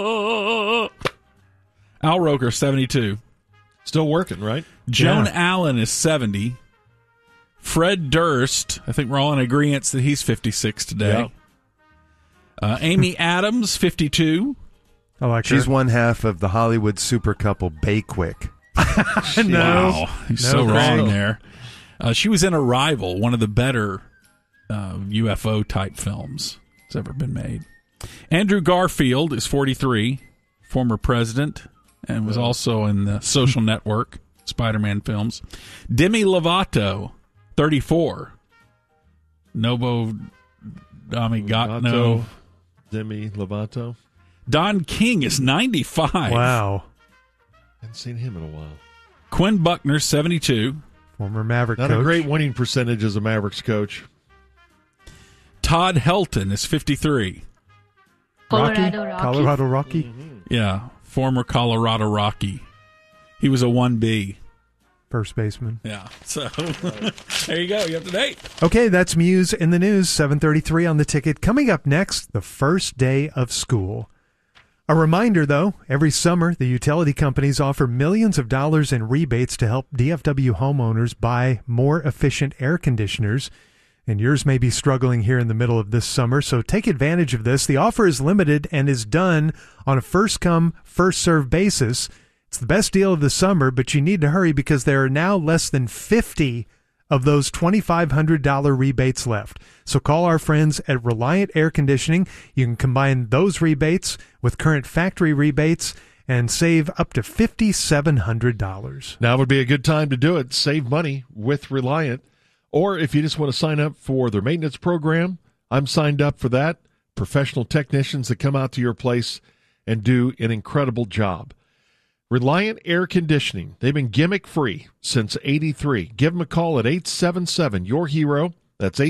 Al Roker, 72. Still working, right? Joan Allen is 70. Fred Durst, I think we're all in agreement that he's 56 today. Yeah. Amy Adams, 52. I like She's her. one half of the Hollywood super couple Bakewik. Wow. He's so wrong thanks. there. She was in Arrival, one of the better UFO type films that's ever been made. Andrew Garfield is 43, former president, and was also in the Social Network, Spider-Man films. Demi Lovato, 34. Novo Damigato. Demi Lovato. Don King is 95. Wow. Haven't seen him in a while. Quinn Buckner, 72. Former Maverick Not coach. a great winning percentage as a Mavericks coach. Todd Helton is 53. Colorado Rocky. Yeah, former Colorado Rocky. He was a 1B. First baseman. Yeah, so there you go. You up to date. Okay, that's Muse in the News, 7:33 on the ticket. Coming up next, the first day of school. A reminder, though, every summer, the utility companies offer millions of dollars in rebates to help DFW homeowners buy more efficient air conditioners. And yours may be struggling here in the middle of this summer, so take advantage of this. The offer is limited and is done on a first-come, first-served basis. It's the best deal of the summer, but you need to hurry because there are now less than 50 of those $2,500 rebates left. So call our friends at Reliant Air Conditioning. You can combine those rebates with current factory rebates and save up to $5,700. Now would be a good time to do it. Save money with Reliant. Or if you just want to sign up for their maintenance program, I'm signed up for that. Professional technicians that come out to your place and do an incredible job. Reliant Air Conditioning. They've been gimmick-free since '83. Give them a call at 877-YOUR-HERO. That's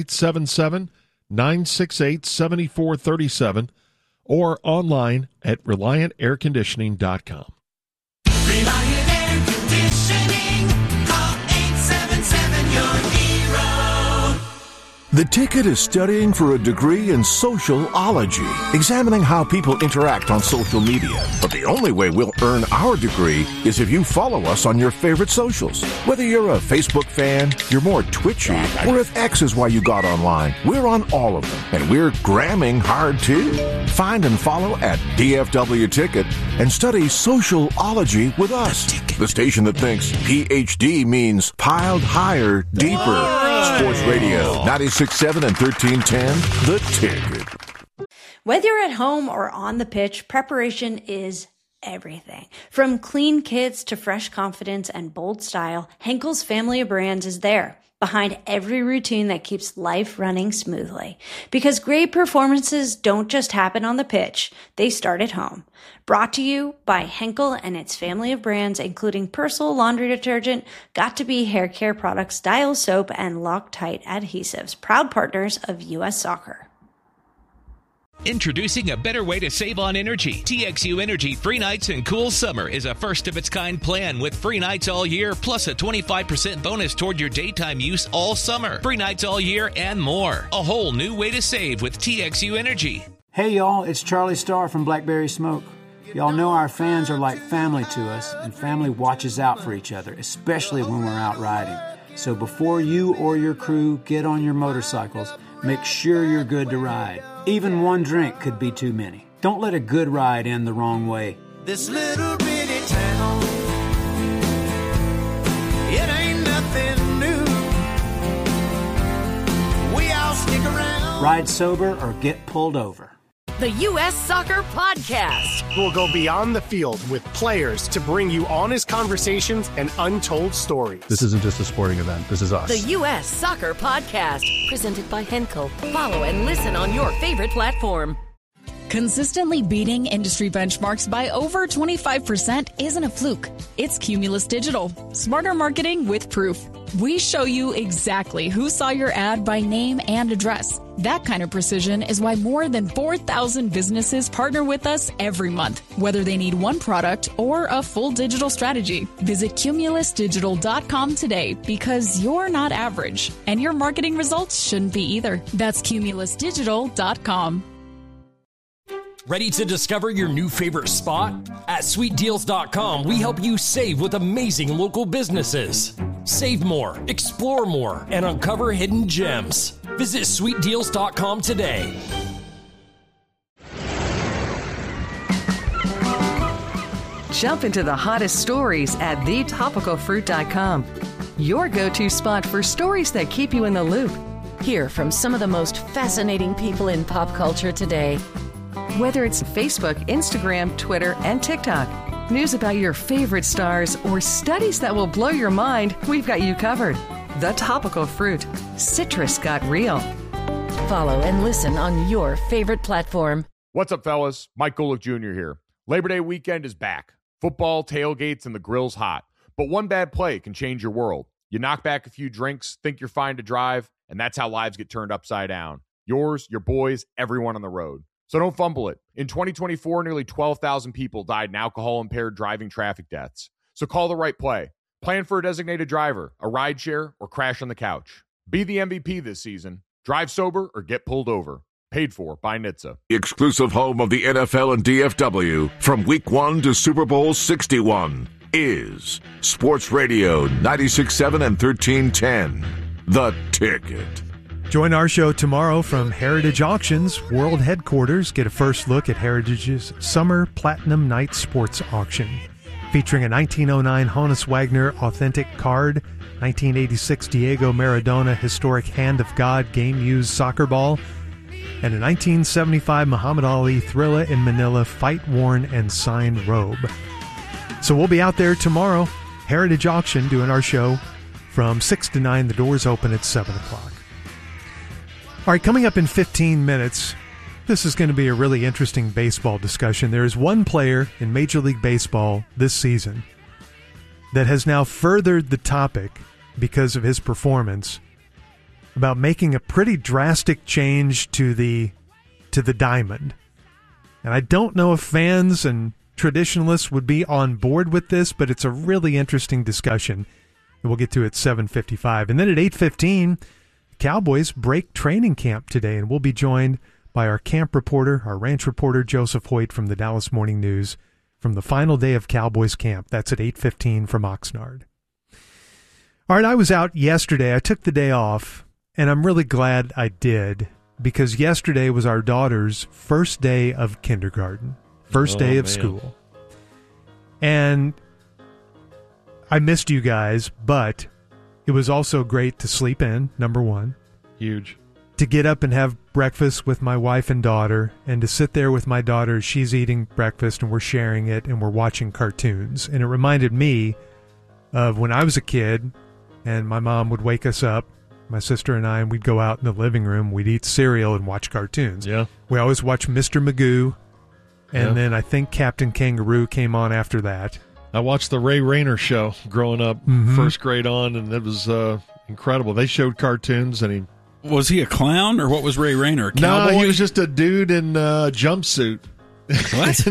877-968-7437. Or online at ReliantAirConditioning.com. Reliant Air Conditioning. Call 877-YOUR-HERO. The Ticket is studying for a degree in sociology, examining how people interact on social media. But the only way we'll earn our degree is if you follow us on your favorite socials. Whether you're a Facebook fan, you're more twitchy, or if X is why you got online, we're on all of them. And we're gramming hard too. Find and follow at DFW Ticket and study sociology with us. The station that thinks PhD means piled higher, deeper. Sports Radio 96.7 and 1310, The Ticket. Whether you're at home or on the pitch, preparation is everything. From clean kits to fresh confidence and bold style, Henkel's family of brands is there, behind every routine that keeps life running smoothly. Because great performances don't just happen on the pitch, they start at home. Brought to you by Henkel and its family of brands, including Persil laundry detergent, Got2b hair care products, Dial soap, and Loctite adhesives, proud partners of U.S. Soccer. Introducing a better way to save on energy. TXU Energy Free Nights and Cool Summer is a first-of-its-kind plan with free nights all year, plus a 25% bonus toward your daytime use all summer. Free nights all year and more. A whole new way to save with TXU Energy. Hey, y'all, it's Charlie Starr from Blackberry Smoke. Y'all know our fans are like family to us, and family watches out for each other, especially when we're out riding. So before you or your crew get on your motorcycles, make sure you're good to ride. Even one drink could be too many. Don't let a good ride end the wrong way. This little bitty town, it ain't nothing new. We all stick around. Ride sober or get pulled over. The U.S. Soccer Podcast. We'll go beyond the field with players to bring you honest conversations and untold stories. This isn't just a sporting event. This is us. The U.S. Soccer Podcast. Presented by Henkel. Follow and listen on your favorite platform. Consistently beating industry benchmarks by over 25% isn't a fluke. It's Cumulus Digital. Smarter marketing with proof. We show you exactly who saw your ad by name and address. That kind of precision is why more than 4,000 businesses partner with us every month, whether they need one product or a full digital strategy. Visit cumulusdigital.com today because you're not average, and your marketing results shouldn't be either. That's cumulusdigital.com. Ready to discover your new favorite spot? At sweetdeals.com, we help you save with amazing local businesses. Save more, explore more, and uncover hidden gems. Visit sweetdeals.com today. Jump into the hottest stories at thetopicalfruit.com. Your go-to spot for stories that keep you in the loop. Hear from some of the most fascinating people in pop culture today. Whether it's Facebook, Instagram, Twitter, and TikTok, news about your favorite stars, or studies that will blow your mind, we've got you covered. The Topical Fruit. Citrus got real. Follow and listen on your favorite platform. What's up, fellas? Mike Golick Jr. here. Labor Day weekend is back. Football, tailgates, and the grill's hot. But one bad play can change your world. You knock back a few drinks, think you're fine to drive, and that's how lives get turned upside down. Yours, your boys, everyone on the road. So don't fumble it. In 2024, nearly 12,000 people died in alcohol-impaired driving traffic deaths. So call the right play. Plan for a designated driver, a rideshare, or crash on the couch. Be the MVP this season. Drive sober or get pulled over. Paid for by NHTSA. The exclusive home of the NFL and DFW from Week 1 to Super Bowl 61 is Sports Radio 96.7 and 1310. The Ticket. Join our show tomorrow from Heritage Auctions World Headquarters. Get a first look at Heritage's Summer Platinum Night Sports Auction. Featuring a 1909 Honus Wagner authentic card, 1986 Diego Maradona historic Hand of God game-used soccer ball, and a 1975 Muhammad Ali Thrilla in Manila fight-worn and signed robe. So we'll be out there tomorrow, Heritage Auction, doing our show from 6 to 9. The doors open at 7 o'clock. All right, coming up in 15 minutes, this is going to be a really interesting baseball discussion. There is one player in Major League Baseball this season that has now furthered the topic because of his performance about making a pretty drastic change to the diamond. And I don't know if fans and traditionalists would be on board with this, but it's a really interesting discussion. And we'll get to it at 7:55. And then at 8:15, Cowboys break training camp today, and we'll be joined by our camp reporter, our ranch reporter, Joseph Hoyt from the Dallas Morning News from the final day of Cowboys camp. That's at 8:15 from Oxnard. All right, I was out yesterday. I took the day off, and I'm really glad I did, because yesterday was our daughter's first day of kindergarten, first day of school. And I missed you guys, but it was also great to sleep in, number one. Huge. To get up and have breakfast with my wife and daughter, and to sit there with my daughter as she's eating breakfast and we're sharing it and we're watching cartoons. And it reminded me of when I was a kid and my mom would wake us up, my sister and I, and we'd go out in the living room, we'd eat cereal and watch cartoons. Yeah. We always watched Mr. Magoo, and then I think Captain Kangaroo came on after that. I watched the Ray Rayner show growing up, first grade on, and it was incredible. They showed cartoons, and Was he a clown, or what was Ray Rayner, a cowboy? No, he was just a dude in a jumpsuit. What?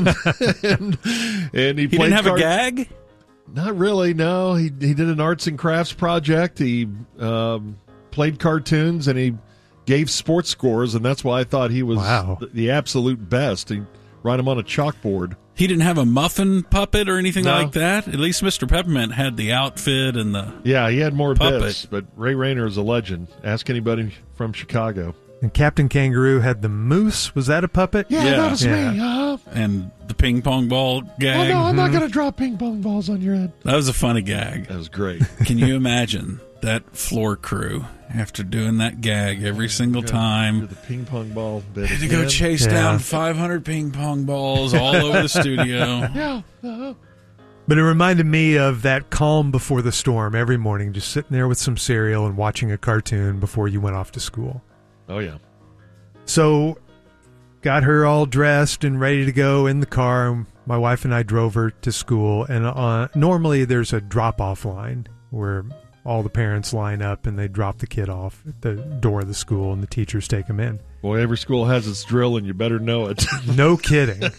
and he didn't have a gag? Not really, no. He did an arts and crafts project. He played cartoons, and he gave sports scores, and that's why I thought he was the absolute best. He write them on a chalkboard. He didn't have a muffin puppet or anything No. like that? At least Mr. Peppermint had the outfit and the Yeah, he had more puppet. bits, but Ray Rayner is a legend. Ask anybody from Chicago. And Captain Kangaroo had the moose. Was that a puppet? Yeah, that was me. And the ping pong ball gag. Oh, no, I'm not going to drop ping pong balls on your head. That was a funny gag. That was great. Can you imagine that floor crew after doing that gag every single time? The ping pong ball bit. Had to go chase down 500 ping pong balls all over the studio. Yeah. But it reminded me of that calm before the storm every morning, just sitting there with some cereal and watching a cartoon before you went off to school. Oh, yeah. So, got her all dressed and ready to go in the car. My wife and I drove her to school. And normally there's a drop-off line where all the parents line up and they drop the kid off at the door of the school and the teachers take them in. Boy, every school has its drill, and you better know it. No kidding.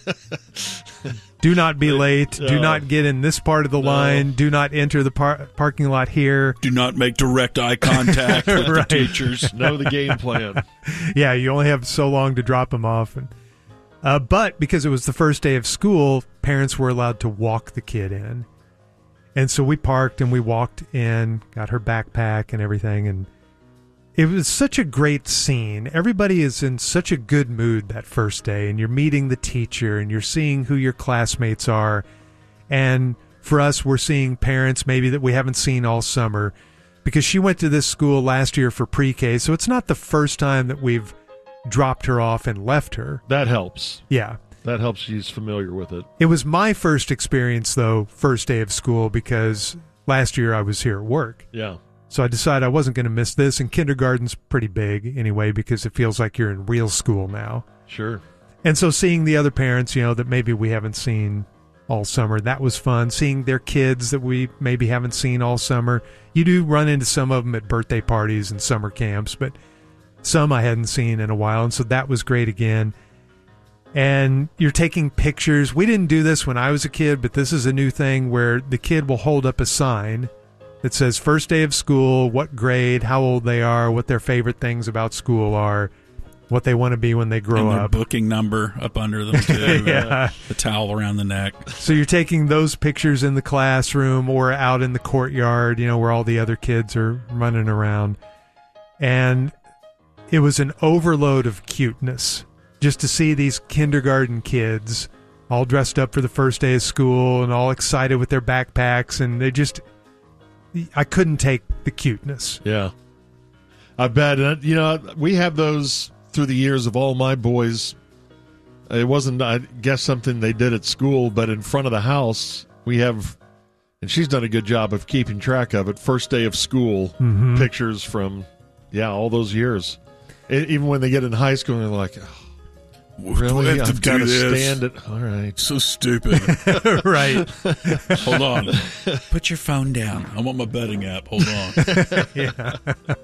Do not be late. Do No. not get in this part of the line. Do not enter the parking lot here. Do not make direct eye contact with Right. the teachers. Know the game plan. Yeah, you only have so long to drop them off. But because it was the first day of school, parents were allowed to walk the kid in. And so we parked and we walked in, got her backpack and everything. And it was such a great scene. Everybody is in such a good mood that first day. And you're meeting the teacher and you're seeing who your classmates are. And for us, we're seeing parents maybe that we haven't seen all summer. Because she went to this school last year for pre-K. So it's not the first time that we've dropped her off and left her. That helps. Yeah. That helps. She's familiar with it. It was my first experience, though, first day of school, because last year I was here at work. Yeah. So I decided I wasn't going to miss this, and kindergarten's pretty big anyway, because it feels like you're in real school now. Sure. And so seeing the other parents, that maybe we haven't seen all summer, that was fun. Seeing their kids that we maybe haven't seen all summer. You do run into some of them at birthday parties and summer camps, but some I hadn't seen in a while, and so that was great again. And you're taking pictures. We didn't do this when I was a kid, but this is a new thing where the kid will hold up a sign that says first day of school, what grade, how old they are, what their favorite things about school are, what they want to be when they grow and their up. Booking number up under them, too. Yeah. The towel around the neck. So you're taking those pictures in the classroom or out in the courtyard, where all the other kids are running around. And it was an overload of cuteness. Just to see these kindergarten kids all dressed up for the first day of school and all excited with their backpacks, and I couldn't take the cuteness. Yeah. I bet. We have those through the years of all my boys. It wasn't, I guess, something they did at school, but in front of the house, we have, and she's done a good job of keeping track of it, first day of school pictures from, all those years. Even when they get in high school, they're like, really? I've got to stand it. All right. So stupid. Right. Hold on. Put your phone down. I want my betting app. Hold on. Yeah.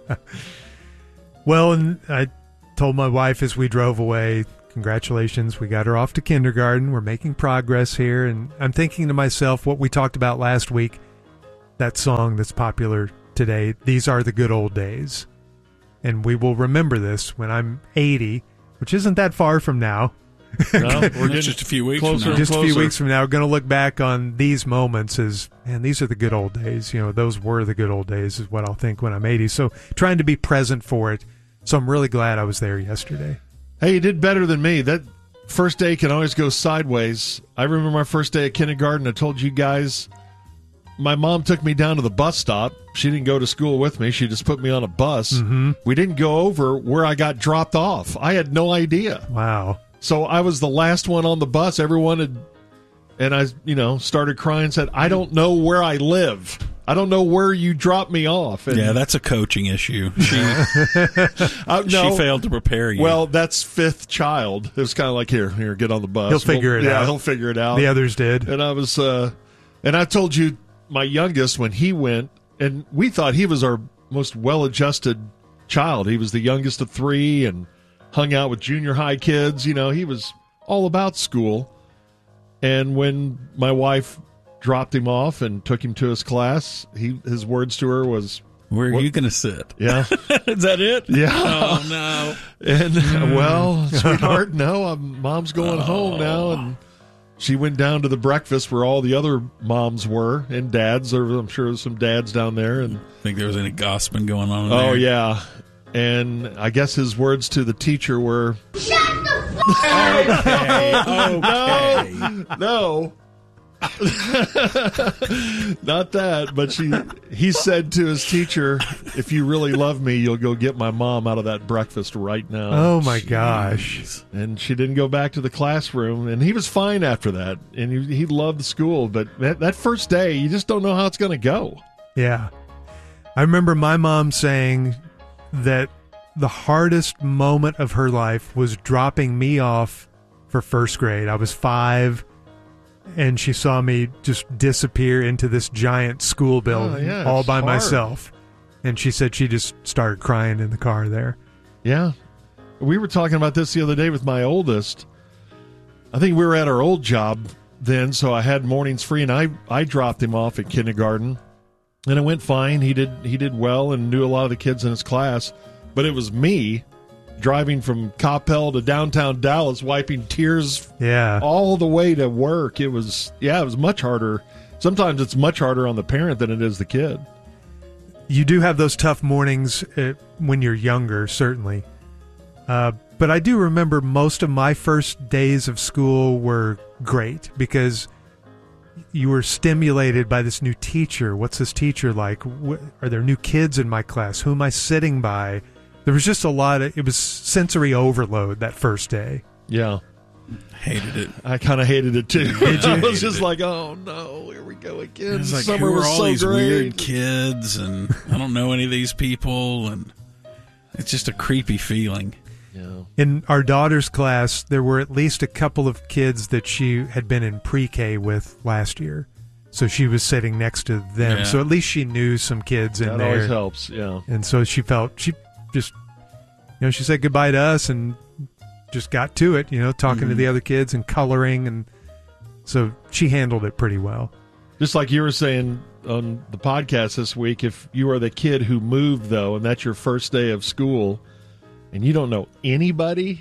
Well, and I told my wife as we drove away, congratulations, we got her off to kindergarten. We're making progress here. And I'm thinking to myself what we talked about last week, that song that's popular today, These Are the Good Old Days. And we will remember this when I'm 80, which isn't that far from now. No, we're just a few weeks closer from now. Just a few weeks from now, we're going to look back on these moments as, man, these are the good old days. Those were the good old days is what I'll think when I'm 80. So trying to be present for it. So I'm really glad I was there yesterday. Hey, you did better than me. That first day can always go sideways. I remember my first day at kindergarten. I told you guys, my mom took me down to the bus stop. She didn't go to school with me. She just put me on a bus. Mm-hmm. We didn't go over where I got dropped off. I had no idea. Wow. So I was the last one on the bus. Everyone had, and I, started crying and said, I don't know where I live. I don't know where you dropped me off. And that's a coaching issue. She failed to prepare you. Well, that's fifth child. It was kind of like, here, get on the bus. He'll figure it out. Yeah, he'll figure it out. The others did. And I was, and I told you, my youngest, when he went, and we thought he was our most well-adjusted child. He was the youngest of three and hung out with junior high kids. He was all about school. And when my wife dropped him off and took him to his class, his words to her was, where are you going to sit? Yeah. Is that it? Yeah. Oh, no. And, well, sweetheart, no, Mom's going home now. And she went down to the breakfast where all the other moms were and dads. I'm sure there's some dads down there. And think there was any gossiping going on in there? Oh, yeah. And I guess his words to the teacher were, Shut the fuck up! Okay. No. Not that, but he said to his teacher, if you really love me, you'll go get my mom out of that breakfast right now. Oh my gosh. And she didn't go back to the classroom, and he was fine after that, and he loved the school, but that first day, you just don't know how it's going to go. Yeah. I remember my mom saying that the hardest moment of her life was dropping me off for first grade. I was 5, and she saw me just disappear into this giant school building all by myself. And she said she just started crying in the car there. Yeah. We were talking about this the other day with my oldest. I think we were at our old job then, so I had mornings free, and I dropped him off at kindergarten. And it went fine. He did well and knew a lot of the kids in his class. But it was me driving from Coppell to downtown Dallas, wiping tears Yeah. all the way to work. It was much harder. Sometimes it's much harder on the parent than it is the kid. You do have those tough mornings when you're younger, certainly. But I do remember most of my first days of school were great because you were stimulated by this new teacher. What's this teacher like? Are there new kids in my class? Who am I sitting by? There was just it was sensory overload that first day. Yeah. Hated it. I kind of hated it too. Did you? I was just like, oh no, here we go again. It's like, Summer who are was all so these great. weird kids, and I don't know any of these people, and it's just a creepy feeling. Yeah. In our daughter's class, there were at least a couple of kids that she had been in pre-K with last year. So she was sitting next to them. Yeah. So at least she knew some kids in That there. always helps, yeah. And so she just, she said goodbye to us and just got to it, talking to the other kids and coloring. And so she handled it pretty well. Just like you were saying on the podcast this week, if you are the kid who moved, though, and that's your first day of school, and you don't know anybody,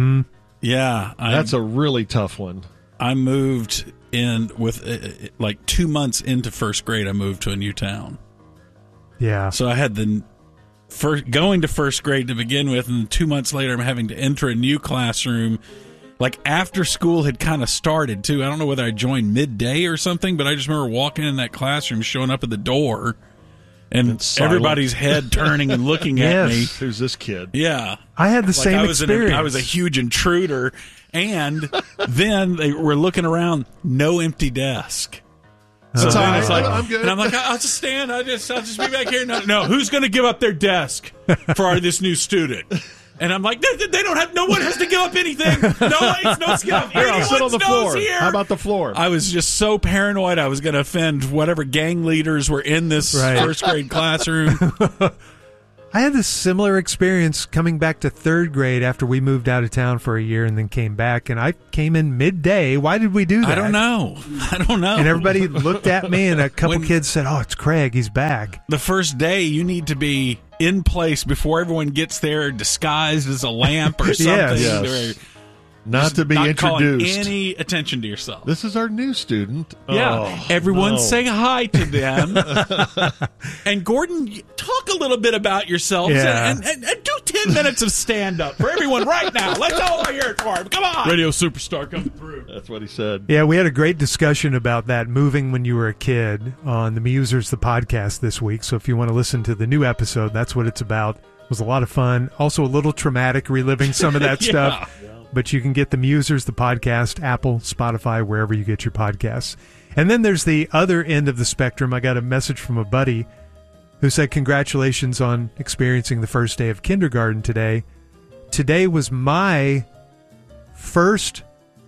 Yeah. that's a really tough one. I moved in with, 2 months into first grade, I moved to a new town. Yeah. So I had going to first grade to begin with, and then 2 months later, I'm having to enter a new classroom. After school had kind of started, too. I don't know whether I joined midday or something, but I just remember walking in that classroom, showing up at the door, and everybody's head turning and looking at me. Who's this kid? Yeah. I had the same experience. I was a huge intruder, and then they were looking around, no empty desk. So then it's like, I'm good. And I'm like, I'll just stand. I'll just be back here. No, who's going to give up their desk for this new student? And I'm like, they don't have. No one has to give up anything. No skill. Here, I'll sit on the floor. Here. How about the floor? I was just so paranoid I was going to offend whatever gang leaders were in this first grade classroom. I had this similar experience coming back to third grade after we moved out of town for a year and then came back, and I came in midday. Why did we do that? I don't know. And everybody looked at me, and a couple kids said, "Oh, it's Craig. He's back." The first day, you need to be in place before everyone gets there, disguised as a lamp or something. Yes. Not to be not introduced. Calling any attention to yourself. This is our new student. Yeah. Everyone say hi to them. And Gordon, talk a little bit about yourselves and do 10 minutes of stand-up for everyone right now. Let's all hear it for him. Come on. Radio superstar coming through. That's what he said. Yeah, we had a great discussion about that, moving when you were a kid, on the Musers, the podcast this week. So if you want to listen to the new episode, that's what it's about. It was a lot of fun. Also a little traumatic, reliving some of that stuff. But you can get the Musers, the podcast, Apple, Spotify, wherever you get your podcasts. And then there's the other end of the spectrum. I got a message from a buddy who said, congratulations on experiencing the first day of kindergarten today. Today was my first